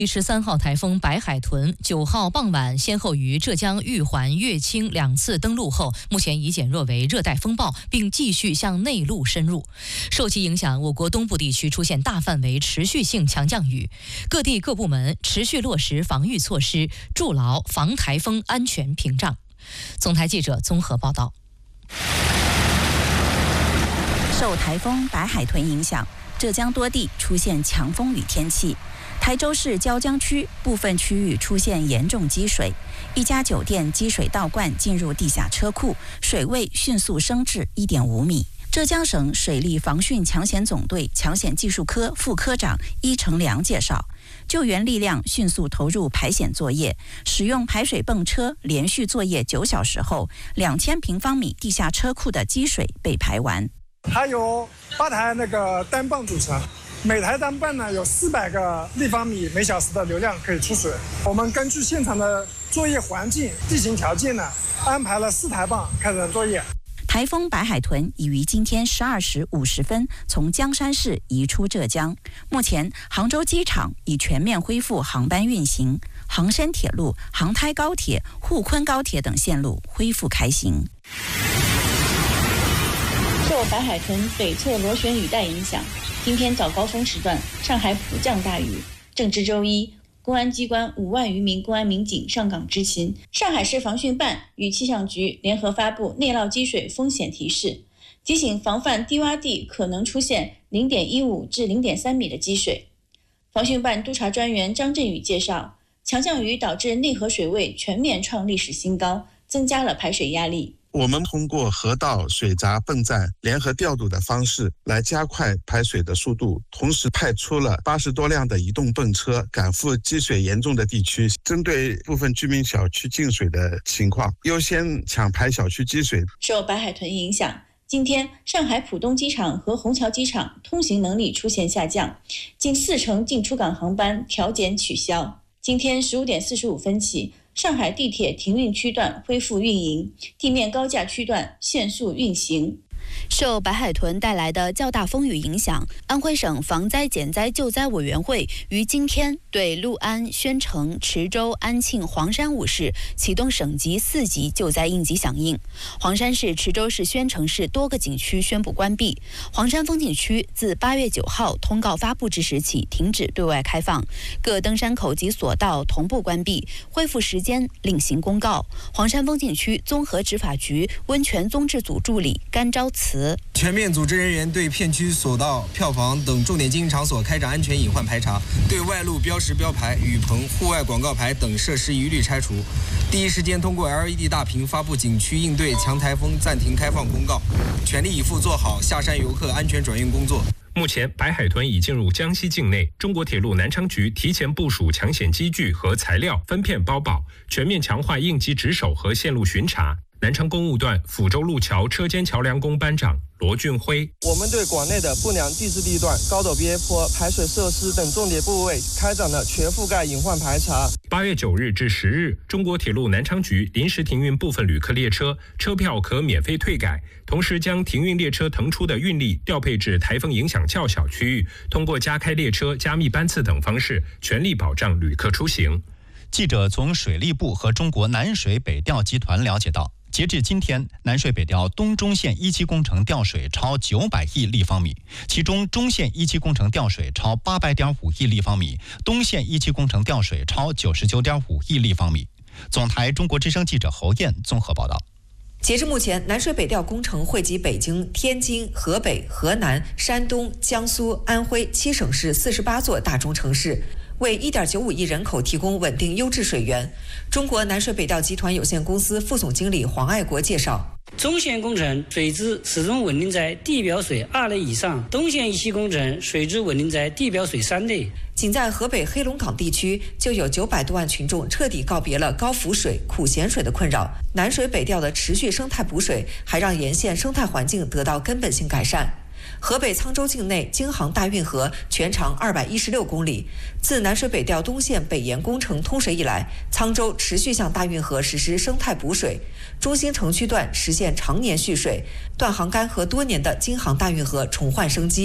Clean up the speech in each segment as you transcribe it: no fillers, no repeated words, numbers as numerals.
第13号台风白海豚9号傍晚先后于浙江玉环、乐清2次登陆后，目前已减弱为热带风暴，并继续向内陆深入。受其影响，我国东部地区出现大范围持续性强降雨，各地各部门持续落实防御措施，筑牢防台风安全屏障。总台记者综合报道。 受台风白海豚影响，浙江多地出现强风雨天气。台州市椒江区部分区域出现严重积水，一家酒店积水倒灌进入地下车库，水位迅速升至1.5米。浙江省水利防汛抢险总队抢险技术科副科长伊成良介绍，救援力量迅速投入排险作业，使用排水泵车连续作业9小时后，2000平方米地下车库的积水被排完。 它由8台单泵组成，每台单泵呢有400个立方米每小时的流量可以出水。我们根据现场的作业环境、地形条件呢，安排了4台泵开展作业。 台风白海豚已于今天12时50分从江山市移出浙江。目前，杭州机场已全面恢复航班运行，杭深铁路、杭台高铁、沪昆高铁等线路恢复开行。 受白海豚北侧螺旋雨带影响，今天早高峰时段，上海普降大雨。正值周一，公安机关5万余名公安民警上岗执勤。上海市防汛办与气象局联合发布内涝积水风险提示，提醒防范低洼地可能出现0.15至0.3米的积水。防汛办督察专员张振宇介绍，强降雨导致内河水位全面创历史新高，增加了排水压力。 我们通过河道、水闸、泵站联合调度的方式来加快排水的速度，同时派出了80多辆的移动泵车赶赴积水严重的地区，针对部分居民小区进水的情况，优先抢排小区积水。 受白海豚影响，今天上海浦东机场和虹桥机场通行能力出现下降，近40%进出港航班调减取消。今天15点45分起，上海地铁停运区段恢复运营，地面高架区段限速运行。 受白海豚带来的较大风雨影响，安徽省防灾减灾救灾委员会于今天对六安、宣城、池州、安庆、黄山5市启动省级4级救灾应急响应。黄山市、池州市、宣城市多个景区宣布关闭，黄山风景区自8月9号通告发布之时起停止对外开放，各登山口及索道同步关闭，恢复时间另行公告。黄山风景区综合执法局温泉综治组助理甘昭慈： 全面组织人员对片区索道、票房等重点经营场所开展安全隐患排查，对外路标识标牌、雨棚、户外广告牌等设施一律拆除。第一时间通过 LED 大屏发布景区应对强台风暂停开放公告，全力以赴做好下山游客安全转运工作。 目前，白海豚已进入江西境内，中国铁路南昌局提前部署抢险机具和材料，分片包保，全面强化应急值守和线路巡查。南昌公务段抚州路桥车间桥梁工班长罗俊辉： 我们对广内的不良地质地段、高陡边坡、排水设施等重点部位开展了全覆盖隐患排查。 8月9日至10日，中国铁路南昌局临时停运部分旅客列车，车票可免费退改，同时将停运列车腾出的运力调配至台风影响较小区域，通过加开列车、加密班次等方式，全力保障旅客出行。 记者从水利部和中国南水北调集团了解到，截至今天，南水北调东中线1期工程调水超900亿立方米，其中中线1期工程调水超800.5亿立方米，东线1期工程调水超99.5亿立方米。总台中国之声记者侯燕综合报道。 截至目前，南水北调工程惠及北京、天津、河北、河南、山东、江苏、安徽7省市48座大中城市，为1.95亿人口提供稳定优质水源。中国南水北调集团有限公司副总经理黄爱国介绍， 中线工程水质始终稳定在地表水2类以上，东线1期工程水质稳定在地表水3类。 仅在河北黑龙岗地区，就有900多万群众彻底告别了高浮水、苦咸水的困扰。南水北调的持续生态补水，还让沿线生态环境得到根本性改善。河北沧州境内京杭大运河全长216公里，自南水北调东线北延工程通水以来，沧州持续向大运河实施生态补水，中心城区段实现常年蓄水，断航干涸多年的京杭大运河重焕生机。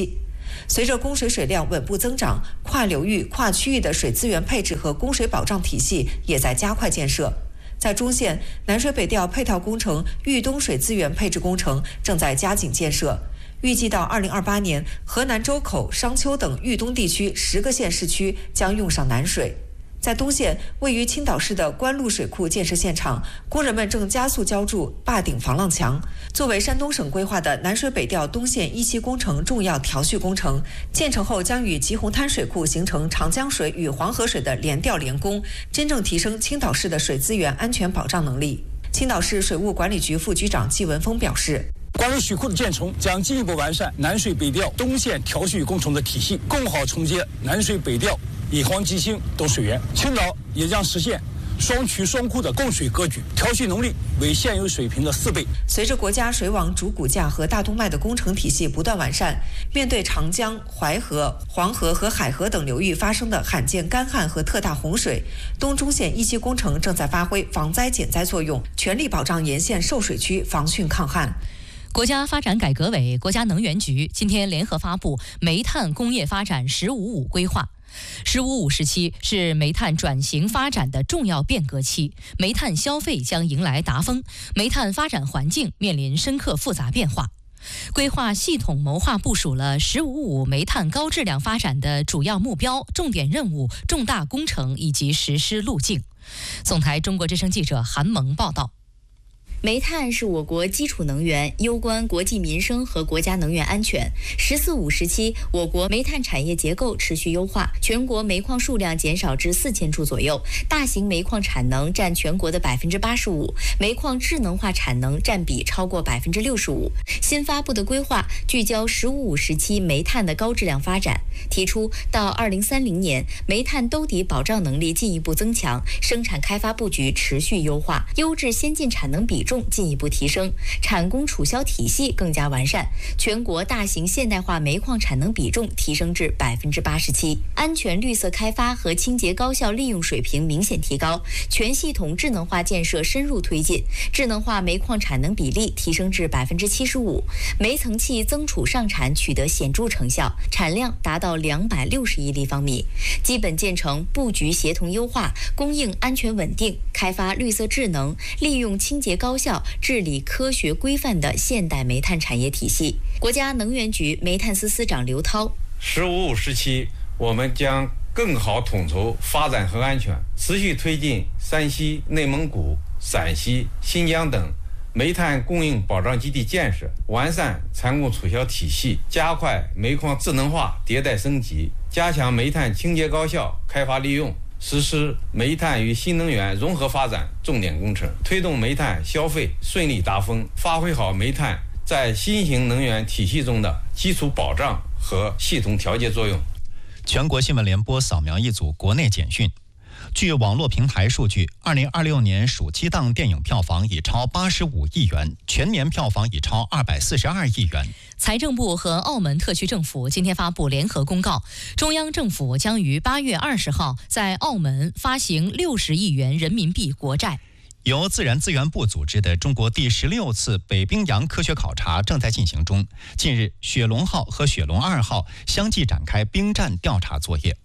随着供水水量稳步增长，跨流域、跨区域的水资源配置和供水保障体系也在加快建设。在中线，南水北调配套工程豫东水资源配置工程正在加紧建设，预计到2028年，河南周口、商丘等豫东地区10个县市区将用上南水。在东线，位于青岛市的关路水库建设现场，工人们正加速浇筑坝顶防浪墙。作为山东省规划的南水北调东线1期工程重要调蓄工程，建成后将与吉洪滩水库形成长江水与黄河水的联调联供，真正提升青岛市的水资源安全保障能力。青岛市水务管理局副局长季文峰表示， 关路水库的建成将进一步完善南水北调东线调蓄工程的体系，更好承接南水北调以黄吉兴等水源。青岛也将实现双渠双库的供水格局，调蓄能力为现有水平的4倍。 随着国家水网主骨架和大动脉的工程体系不断完善，面对长江、淮河、黄河和海河等流域发生的罕见干旱和特大洪水，东中线1期工程正在发挥防灾减灾作用，全力保障沿线受水区防汛抗旱。 国家发展改革委、国家能源局今天联合发布煤炭工业发展“15+5”规划。“15+5”时期是煤炭转型发展的重要变革期，煤炭消费将迎来达峰，煤炭发展环境面临深刻复杂变化。规划系统谋划部署了“15+5”煤炭高质量发展的主要目标、重点任务、重大工程以及实施路径。总台中国之声记者韩萌报道。 煤炭是我国基础能源，攸关国计民生和国家能源安全。“14+5”时期，我国煤炭产业结构持续优化，全国煤矿数量减少至4000处左右，大型煤矿产能占全国的85%，煤矿智能化产能占比超过65%。新发布的规划聚焦“15+5”时期煤炭的高质量发展，提出到2030年，煤炭兜底保障能力进一步增强，生产开发布局持续优化，优质先进产能比重进一步提升，产供储销体系更加完善，全国大型现代化煤矿产能比重提升至87%，安全绿色开发和清洁高效利用水平明显提高，全系统智能化建设深入推进，智能化煤矿产能比例提升至75%，煤层气增储上产取得显著成效，产量达到260亿立方米，基本建成布局协同优化、供应安全稳定、开发绿色智能、利用清洁高效、治理科学规范的现代煤炭产业体系。国家能源局煤炭司司长刘涛 ，“15+5”时期，我们将更好统筹发展和安全，持续推进山西、内蒙古、陕西、新疆等煤炭供应保障基地建设，完善产供储销体系，加快煤矿智能化迭代升级，加强煤炭清洁高效开发利用，实施煤炭与新能源融合发展重点工程，推动煤炭消费顺利达峰，发挥好煤炭在新型能源体系中的基础保障和系统调节作用。 全国新闻联播扫描一组国内简讯。据网络平台数据，2026年暑期档电影票房已超85亿元，全年票房已超242亿元。 财政部和澳门特区政府今天发布联合公告，中央政府将于8月20号在澳门发行60亿元人民币国债。 由自然资源部组织的中国第16次北冰洋科学考察正在进行中。近日，雪龙号和雪龙2号相继展开冰战调查作业。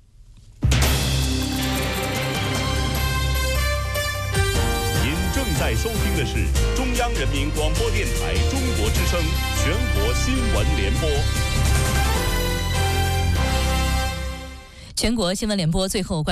您正在收听的是中央人民广播电台中国之声全国新闻联播。 全国新闻联播最后